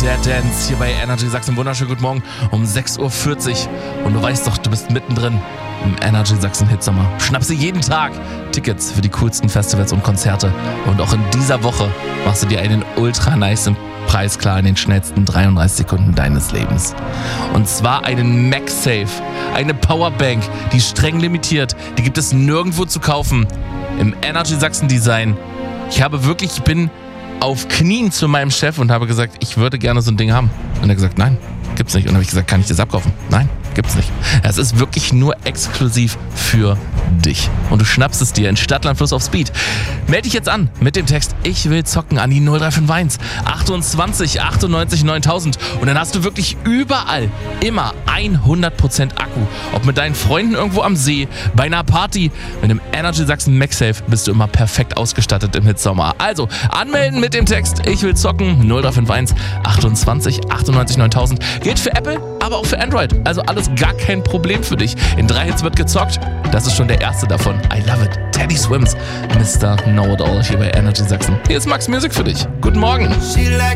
Dead Dance hier bei Energy Sachsen. Wunderschönen guten Morgen um 6.40 Uhr. Und du weißt doch, du bist mittendrin im Energy Sachsen Hitsommer. Schnapp sie jeden Tag Tickets für die coolsten Festivals und Konzerte. Und auch in dieser Woche machst du dir einen ultra nicen Preis klar in den schnellsten 33 Sekunden deines Lebens. Und zwar einen MagSafe, eine Powerbank, die ist streng limitiert. Die gibt es nirgendwo zu kaufen. Im Energy Sachsen Design. Ich bin auf Knien zu meinem Chef und habe gesagt, ich würde gerne so ein Ding haben. Und er hat gesagt, nein, gibt's nicht. Und dann habe ich gesagt, kann ich das abkaufen? Nein, gibt's nicht. Es ist wirklich nur exklusiv für dich. Und du schnappst es dir in Stadtland Fluss auf Speed. Meld dich jetzt an mit dem Text Ich will zocken an die 0351 28 98 9000. Und dann hast du wirklich überall immer 100% Akku. Ob mit deinen Freunden irgendwo am See, bei einer Party. Mit dem Energy Sachsen MagSafe bist du immer perfekt ausgestattet im Hitsommer. Also anmelden mit dem Text Ich will zocken 0351 28 98 9000. Gilt für Apple, aber auch für Android. Also alles gar kein Problem für dich. In 3 Hits wird gezockt. Das ist schon der erste davon. I love it. Teddy Swims, Mr. Know-It-All hier bei Energy Sachsen. Hier ist Max Music für dich. Guten Morgen.